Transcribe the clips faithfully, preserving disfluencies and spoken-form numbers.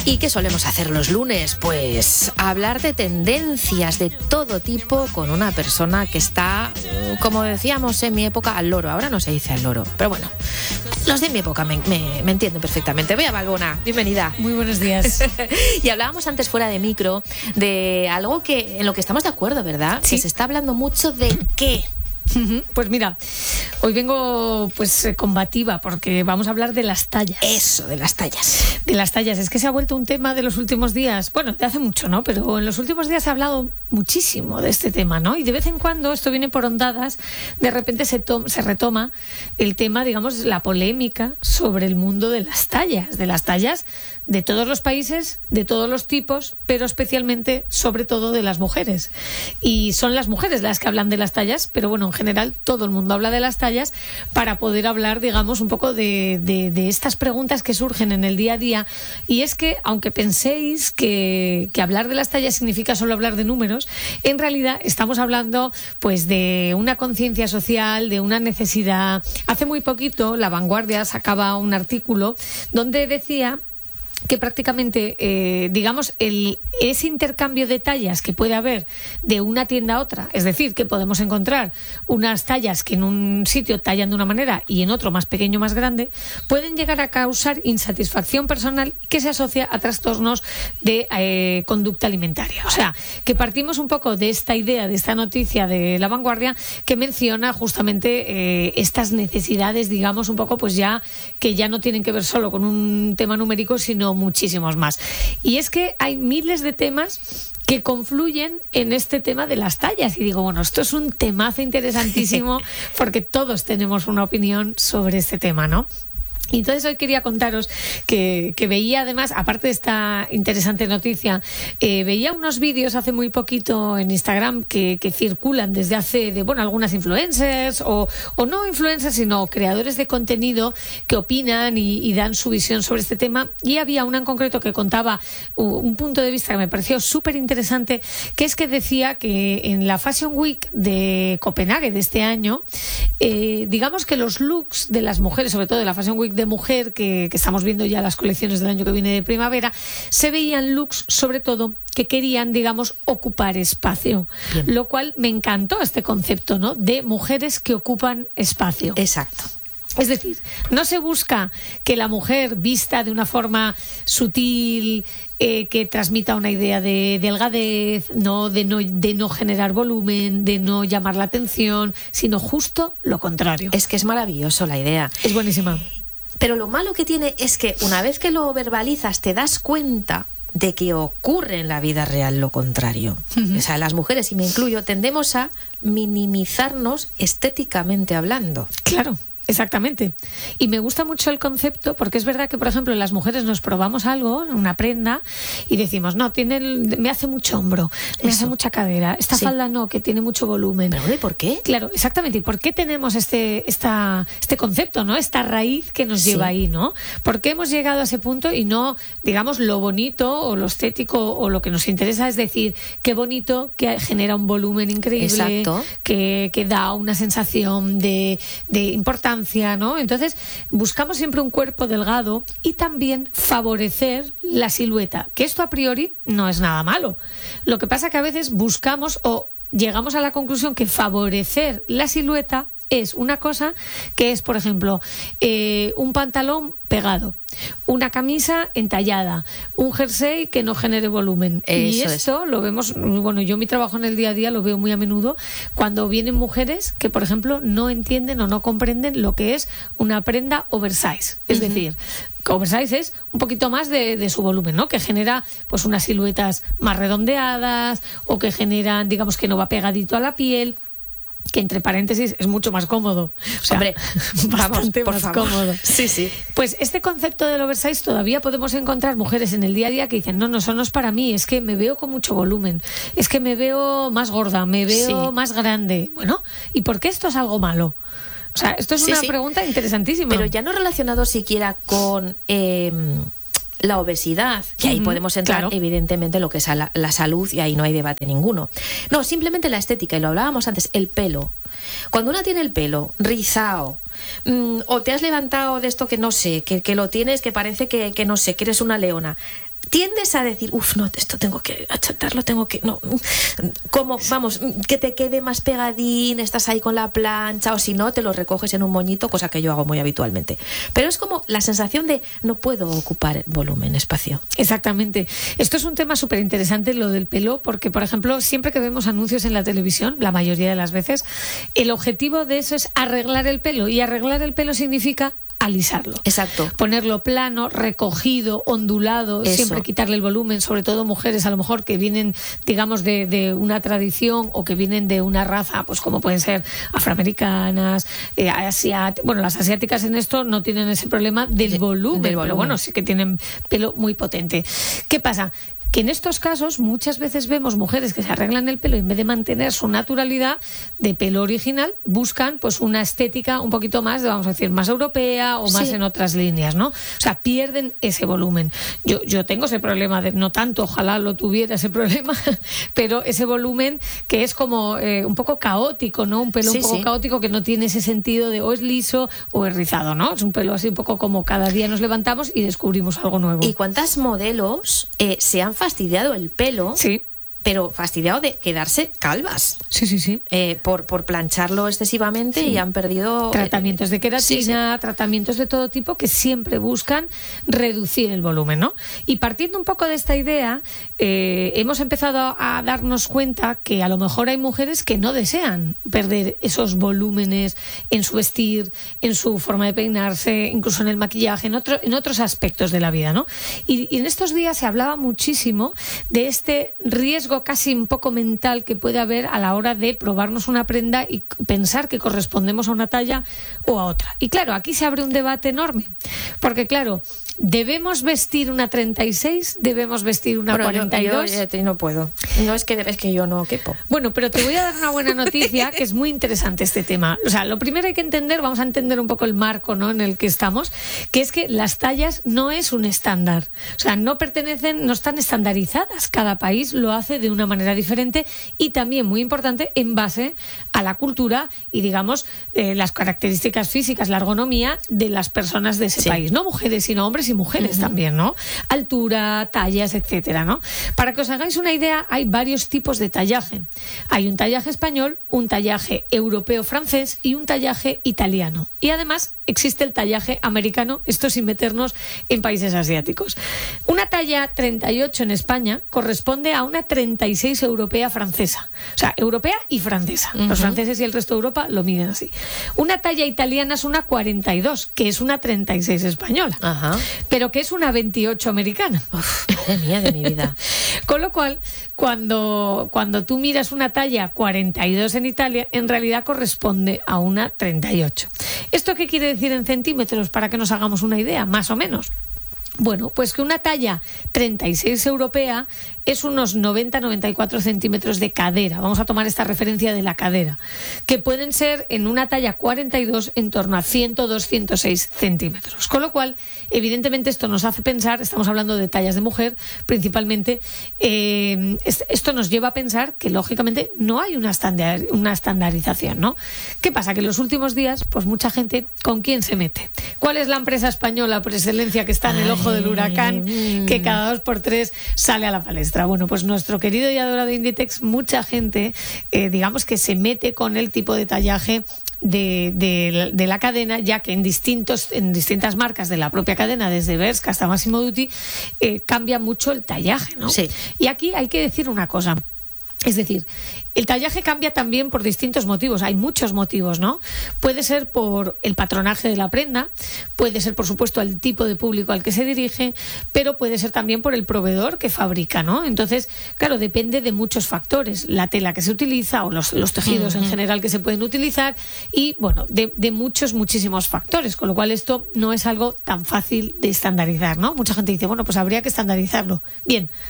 ¿Y qué solemos hacer los lunes? Pues hablar de tendencias de todo tipo con una persona que está, como decíamos en mi época, al loro. Ahora no se dice al loro, pero bueno, los de mi época me, me, me entienden perfectamente. Bea Balbona, bienvenida. Muy buenos días. Y hablábamos antes fuera de micro de algo que en lo que estamos de acuerdo, ¿verdad? Sí. Que se está hablando mucho de qué. Pues mira, hoy vengo pues eh, combativa porque vamos a hablar de las tallas. Eso, de las tallas. De las tallas, es que se ha vuelto un tema de los últimos días, bueno, de hace mucho, ¿no? Pero en los últimos días se ha hablado muchísimo de este tema, ¿no? Y de vez en cuando, esto viene por ondadas, de repente se, to- se retoma el tema, digamos, la polémica sobre el mundo de las tallas, de las tallas de todos los países, de todos los tipos, pero especialmente, sobre todo, de las mujeres. Y son las mujeres las que hablan de las tallas, pero bueno, en general todo el mundo habla de las tallas para poder hablar, digamos, un poco de, de, de estas preguntas que surgen en el día a día. Y es que, aunque penséis que, que hablar de las tallas significa solo hablar de números, en realidad estamos hablando pues de una conciencia social, de una necesidad. Hace muy poquito La Vanguardia sacaba un artículo donde decía que prácticamente, eh, digamos, el, ese intercambio de tallas que puede haber de una tienda a otra, es decir, que podemos encontrar unas tallas que en un sitio tallan de una manera y en otro más pequeño, más grande, pueden llegar a causar insatisfacción personal que se asocia a trastornos de eh, conducta alimentaria. O sea, que partimos un poco de esta idea, de esta noticia de La Vanguardia que menciona justamente eh, estas necesidades, digamos, un poco pues ya que ya no tienen que ver solo con un tema numérico, sino muchísimos más. Y es que hay miles de temas que confluyen en este tema de las tallas. Y digo, bueno, esto es un temazo interesantísimo porque todos tenemos una opinión sobre este tema, ¿no? Y entonces hoy quería contaros que, que veía además, aparte de esta interesante noticia, eh, veía unos vídeos hace muy poquito en Instagram que, que circulan desde hace, de bueno, algunas influencers o, o no influencers, sino creadores de contenido que opinan y, y dan su visión sobre este tema. Y había una en concreto que contaba un punto de vista que me pareció súper interesante, que es que decía que en la Fashion Week de Copenhague de este año, eh, digamos que los looks de las mujeres, sobre todo de la Fashion Week de mujer, que, que estamos viendo ya las colecciones del año que viene de primavera, se veían looks sobre todo que querían, digamos, ocupar espacio. Bien. Lo cual me encantó este concepto, ¿no? De mujeres que ocupan espacio. Exacto. Es decir, no se busca que la mujer vista de una forma sutil, eh, que transmita una idea de delgadez, no, de no, de no generar volumen, de no llamar la atención, sino justo lo contrario. Es que es maravilloso la idea. Es buenísima. Pero lo malo que tiene es que una vez que lo verbalizas te das cuenta de que ocurre en la vida real lo contrario. Uh-huh. O sea, las mujeres, y me incluyo, tendemos a minimizarnos estéticamente hablando. Claro. Exactamente. Y me gusta mucho el concepto porque es verdad que, por ejemplo, las mujeres nos probamos algo, una prenda, y decimos, no, tiene el, me hace mucho hombro, me Eso. hace mucha cadera, esta sí. falda no, que tiene mucho volumen. ¿Pero y por qué? Claro, exactamente. ¿Y por qué tenemos este, esta, este concepto, ¿no? Esta raíz que nos sí. lleva ahí, ¿no? ¿Por qué hemos llegado a ese punto y no, digamos, lo bonito o lo estético o lo que nos interesa es decir, qué bonito, que genera un volumen increíble, Exacto. que, que da una sensación de, de importancia, ¿no? Entonces buscamos siempre un cuerpo delgado y también favorecer la silueta, que esto a priori no es nada malo. Lo que pasa que a veces buscamos o llegamos a la conclusión que favorecer la silueta es una cosa que es, por ejemplo, eh, un pantalón pegado, una camisa entallada, un jersey que no genere volumen. Eso y esto es. Lo vemos, bueno, yo mi trabajo en el día a día lo veo muy a menudo cuando vienen mujeres que, por ejemplo, no entienden o no comprenden lo que es una prenda oversize. Es uh-huh. decir, oversize es un poquito más de, de su volumen, ¿no? Que genera pues unas siluetas más redondeadas o que generan, digamos, que no va pegadito a la piel, que entre paréntesis es mucho más cómodo. O sea, Hombre, bastante vamos, más favor. cómodo. Sí, sí. Pues este concepto del oversize todavía podemos encontrar mujeres en el día a día que dicen, no, no, eso no es para mí, es que me veo con mucho volumen, es que me veo más gorda, me veo sí. más grande. Bueno, ¿y por qué esto es algo malo? O sea, esto es sí, una sí. pregunta interesantísima. Pero ya no relacionado siquiera con eh, la obesidad, que ahí uh-huh, podemos entrar claro. evidentemente lo que es la, la salud, y ahí no hay debate ninguno. No, simplemente la estética, y lo hablábamos antes, el pelo. Cuando una tiene el pelo rizado, mmm, o te has levantado de esto que no sé, que, que lo tienes, que parece que, que no sé, que eres una leona, tiendes a decir, uff, no, esto tengo que achatarlo, tengo que, no, como, vamos, que te quede más pegadín, estás ahí con la plancha, o si no, te lo recoges en un moñito, cosa que yo hago muy habitualmente. Pero es como la sensación de no puedo ocupar volumen, espacio. Exactamente. Esto es un tema súper interesante, lo del pelo, porque, por ejemplo, siempre que vemos anuncios en la televisión, la mayoría de las veces, el objetivo de eso es arreglar el pelo, y arreglar el pelo significa alisarlo. Exacto. Ponerlo plano, recogido, ondulado, Eso. siempre quitarle el volumen, sobre todo mujeres a lo mejor que vienen, digamos, de, de una tradición o que vienen de una raza, pues como pueden ser afroamericanas, eh, asiáticas. Bueno, las asiáticas en esto no tienen ese problema del De, volumen, del pero volumen. bueno, sí que tienen pelo muy potente. ¿Qué pasa? Que en estos casos muchas veces vemos mujeres que se arreglan el pelo y en vez de mantener su naturalidad de pelo original, buscan pues una estética un poquito más, vamos a decir, más europea o más Sí. en otras líneas, ¿no? O sea, pierden ese volumen. Yo, yo tengo ese problema, de, no tanto, ojalá lo tuviera ese problema, pero ese volumen que es como eh, un poco caótico, ¿no? Un pelo Sí, un poco sí. caótico que no tiene ese sentido de o es liso o es rizado, ¿no? Es un pelo así un poco como cada día nos levantamos y descubrimos algo nuevo. ¿Y cuántas modelos eh, se han fastidiado el pelo? Sí. Pero fastidiado de quedarse calvas. Sí, sí, sí. Eh, por, por plancharlo excesivamente Sí. y han perdido... Tratamientos de queratina, Sí, sí. tratamientos de todo tipo que siempre buscan reducir el volumen, ¿no? Y partiendo un poco de esta idea, eh, hemos empezado a darnos cuenta que a lo mejor hay mujeres que no desean perder esos volúmenes en su vestir, en su forma de peinarse, incluso en el maquillaje, en, otro, en otros aspectos de la vida, ¿no? Y, y en estos días se hablaba muchísimo de este riesgo casi un poco mental que puede haber a la hora de probarnos una prenda y pensar que correspondemos a una talla o a otra. Y claro, aquí se abre un debate enorme, porque claro, ¿debemos vestir una treinta y seis? ¿Debemos vestir una Bueno, cuarenta y dos? Yo, yo, yo no puedo. No es que, es que yo no quepo. Bueno, pero te voy a dar una buena noticia, que es muy interesante este tema. O sea, lo primero hay que entender, vamos a entender un poco el marco, ¿no?, en el que estamos, que es que las tallas no es un estándar. O sea, no pertenecen, no están estandarizadas. Cada país lo hace de una manera diferente y también, muy importante, en base a la cultura y, digamos, eh, las características físicas, la ergonomía de las personas de ese Sí. país. No mujeres, sino hombres y mujeres uh-huh. también, ¿no? Altura, tallas, etcétera, ¿no? Para que os hagáis una idea, hay varios tipos de tallaje. Hay un tallaje español, un tallaje europeo-francés y un tallaje italiano. Y además existe el tallaje americano, esto sin meternos en países asiáticos. Una talla treinta y ocho en España corresponde a una treinta y seis europea francesa. O sea, europea y francesa. Uh-huh. Los franceses y el resto de Europa lo miden así. Una talla italiana es una cuarenta y dos, que es una treinta y seis española. Ajá. Pero que es una veintiocho americana. Uf, madre mía de mi vida. Con lo cual, cuando, cuando tú miras una talla cuarenta y dos en Italia, en realidad corresponde a una treinta y ocho. ¿Esto qué quiere decir en centímetros? Para que nos hagamos una idea, más o menos. Bueno, pues que una talla treinta y seis europea es unos noventa a noventa y cuatro centímetros de cadera. Vamos a tomar esta referencia de la cadera, que pueden ser en una talla cuarenta y dos en torno a ciento dos a ciento seis centímetros. Con lo cual, evidentemente esto nos hace pensar, estamos hablando de tallas de mujer principalmente, eh, esto nos lleva a pensar que lógicamente no hay una, estandar, una estandarización, ¿no? ¿Qué pasa? Que en los últimos días, pues mucha gente, ¿con quién se mete? ¿Cuál es la empresa española por excelencia que está en el ojo del huracán, que cada dos por tres sale a la palestra? Bueno, pues nuestro querido y adorado Inditex, mucha gente, eh, digamos que se mete con el tipo de tallaje de, de, de la cadena, ya que en distintos en distintas marcas de la propia cadena, desde Bershka hasta Massimo Dutti, eh, cambia mucho el tallaje, ¿no? Sí. Y aquí hay que decir una cosa. Es decir, el tallaje cambia también por distintos motivos. Hay muchos motivos, ¿no? Puede ser por el patronaje de la prenda, puede ser, por supuesto, el tipo de público al que se dirige, pero puede ser también por el proveedor que fabrica, ¿no? Entonces, claro, depende de muchos factores. La tela que se utiliza o los, los tejidos uh-huh. en general que se pueden utilizar y, bueno, de, de muchos, muchísimos factores. Con lo cual, esto no es algo tan fácil de estandarizar, ¿no? Mucha gente dice, bueno, pues habría que estandarizarlo. Bien.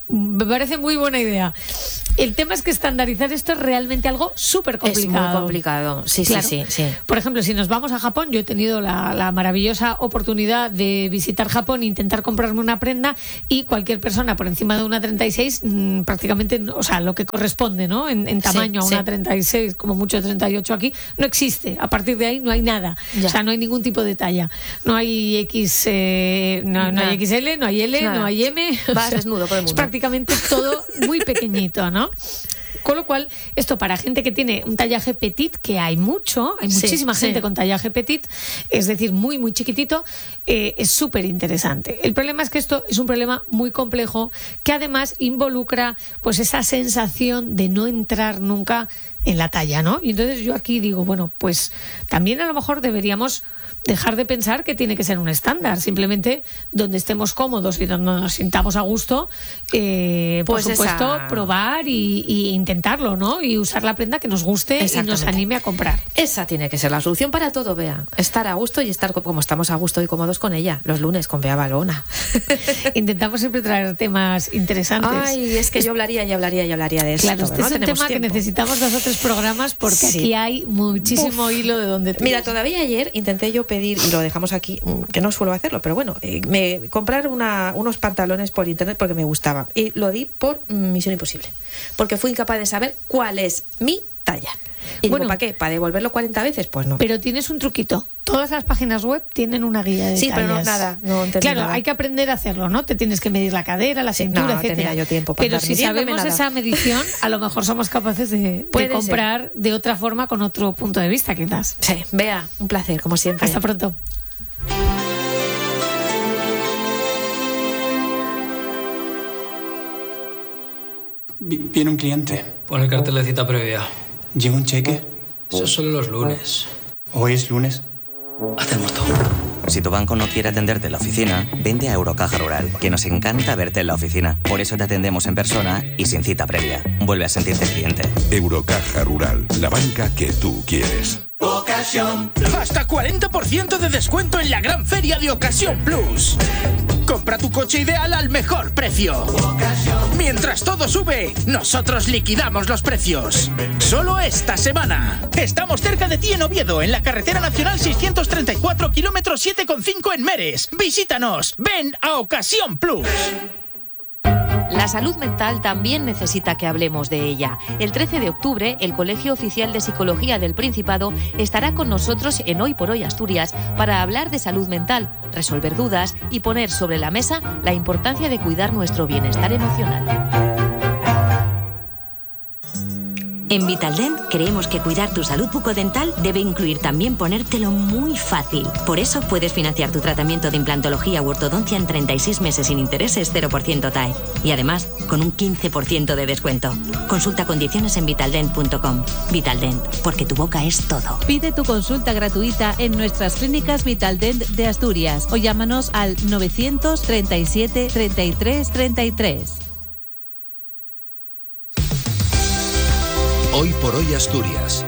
Me parece muy buena idea. El tema es que estandarizar esto es realmente algo súper complicado. Es muy complicado, sí, claro. sí, sí, sí. Por ejemplo, si nos vamos a Japón, yo he tenido la, la maravillosa oportunidad de visitar Japón e intentar comprarme una prenda, y cualquier persona por encima de una treinta y seis, mmm, prácticamente, o sea, lo que corresponde, ¿no? En, en tamaño sí, a una sí. treinta y seis, como mucho treinta y ocho aquí, no existe. A partir de ahí no hay nada. Ya. O sea, no hay ningún tipo de talla. No hay X, eh, no, no hay X L, no hay L, nada. No hay M. Vas o sea, desnudo por el mundo. Es prácticamente todo muy pequeñito, ¿no? Con lo cual, esto para gente que tiene un tallaje petit, que hay mucho, hay sí, muchísima gente sí. con tallaje petit, es decir, muy, muy chiquitito, eh, es súper interesante. El problema es que esto es un problema muy complejo, que además involucra pues esa sensación de no entrar nunca en la talla, ¿no? Y entonces yo aquí digo, bueno, pues también a lo mejor deberíamos dejar de pensar que tiene que ser un estándar, simplemente donde estemos cómodos y donde nos sintamos a gusto, eh, por pues supuesto, esa... probar y, y intentarlo, ¿no? Y usar la prenda que nos guste y nos anime a comprar. Esa tiene que ser la solución para todo, Bea. Estar a gusto y estar como estamos a gusto y cómodos con ella, los lunes con Bea Balona. Intentamos siempre traer temas interesantes. Ay, es que yo hablaría y hablaría y hablaría de esto. Claro, este ¿no? es un Tenemos tema tiempo. Que necesitamos dos o tres programas, porque sí. aquí hay muchísimo Uf. hilo de donde... Mira, todavía ayer intenté yo pedir, y lo dejamos aquí, que no suelo hacerlo, pero bueno, eh, me comprar una, unos pantalones por internet porque me gustaba, y lo di por Misión Imposible, porque fui incapaz de saber cuál es mi talla. Y bueno, digo, ¿para qué? ¿Para devolverlo cuarenta veces? Pues no. Pero tienes un truquito. Todas las páginas web tienen una guía de sí, tallas. pero no nada. No entendí claro, nada. hay que aprender a hacerlo, ¿no? Te tienes que medir la cadera, la cintura, no, etcétera. Tenía yo tiempo para pero si sabemos nada. esa medición, a lo mejor somos capaces de, de comprar ser. de otra forma, con otro punto de vista, quizás. Sí, Bea, un placer, como siempre. Hasta pronto. Viene un cliente. Pon el cartel de cita previa. ¿Lleva un cheque? Eso es solo los lunes. ¿Hoy es lunes? Haz el muerto. Si tu banco no quiere atenderte en la oficina, vente a Eurocaja Rural, que nos encanta verte en la oficina. Por eso te atendemos en persona y sin cita previa. Vuelve a sentirte cliente. Eurocaja Rural, la banca que tú quieres. Ocasión. Hasta cuarenta por ciento de descuento en la gran feria de Ocasión Plus. Compra tu coche ideal al mejor precio. Ocasión. Mientras todo sube, nosotros liquidamos los precios. Solo esta semana. Estamos cerca de ti en Oviedo, en la carretera nacional seiscientos treinta y cuatro, kilómetro siete coma cinco en Meres. Visítanos. Ven a Ocasión Plus. La salud mental también necesita que hablemos de ella. El trece de octubre, el Colegio Oficial de Psicología del Principado estará con nosotros en Hoy por Hoy Asturias para hablar de salud mental, resolver dudas y poner sobre la mesa la importancia de cuidar nuestro bienestar emocional. En Vitaldent creemos que cuidar tu salud bucodental debe incluir también ponértelo muy fácil. Por eso puedes financiar tu tratamiento de implantología u ortodoncia en treinta y seis meses sin intereses, cero por ciento T A E. Y además, con un quince por ciento de descuento. Consulta condiciones en vitaldent punto com. Vitaldent, porque tu boca es todo. Pide tu consulta gratuita en nuestras clínicas Vitaldent de Asturias o llámanos al novecientos treinta y siete, treinta y tres, treinta y tres. Hoy por Hoy Asturias,